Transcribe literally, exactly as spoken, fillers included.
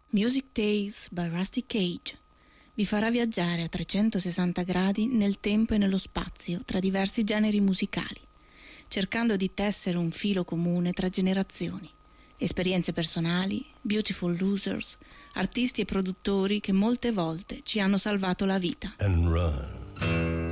Music Days by Rusty Cage vi farà viaggiare a trecentosessanta gradi nel tempo e nello spazio tra diversi generi musicali, cercando di tessere un filo comune tra generazioni, esperienze personali, beautiful losers, artisti e produttori che molte volte ci hanno salvato la vita. And run.